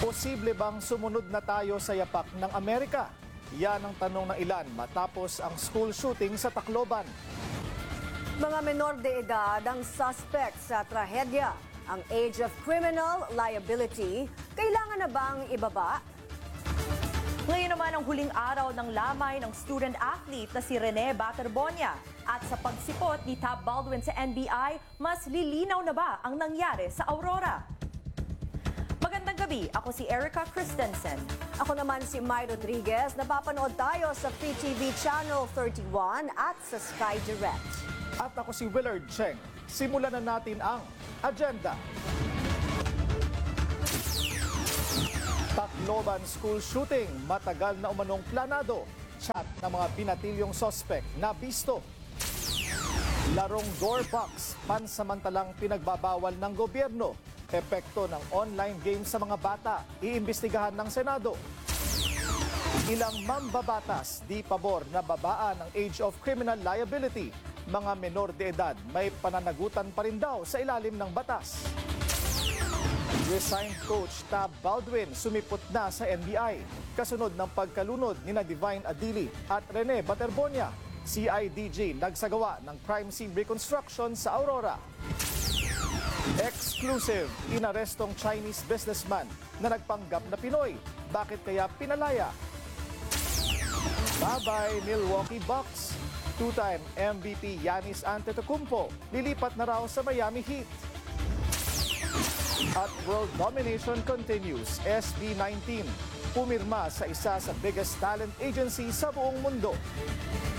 Posible bang sumunod na tayo sa yapak ng Amerika? Yan ang tanong ng ilan matapos ang school shooting sa Tacloban. Mga menor de edad ang suspect sa trahedya. Ang age of criminal liability, kailangan na bang ibaba? Ngayon naman ang huling araw ng lamay ng student-athlete na si Rene Baterbonia. At sa pagsipot ni Tab Baldwin sa NBI, mas lilinaw na ba ang nangyari sa Aurora? Magandang gabi, ako si Erica Christensen. Ako naman si Mai Rodriguez. Napapanood tayo sa Free TV Channel 31 at sa Sky Direct. At ako si Willard Cheng. Simulan na natin ang agenda. Tacloban school shooting, matagal na umanong planado. Chat ng mga binatilyong sospek na bisto. Larong door box, pansamantalang pinagbabawal ng gobyerno. Epekto ng online game sa mga bata, iimbestigahan ng Senado. Ilang mambabatas di pabor na babaan ang age of criminal liability. Mga menor de edad may pananagutan pa rin daw sa ilalim ng batas. Resigned coach Tab Baldwin sumipot na sa NBI. Kasunod ng pagkalunod ni Divine Adili at Rene Baterbonia, CIDG nagsagawa ng crime scene reconstruction sa Aurora. Exclusive, inarestong Chinese businessman na nagpanggap na Pinoy. Bakit kaya pinalaya? Bye-bye Milwaukee Bucks. Two-time MVP Giannis Antetokounmpo lilipat na raw sa Miami Heat. At world domination continues. SB19 pumirma sa isa sa biggest talent agency sa buong mundo.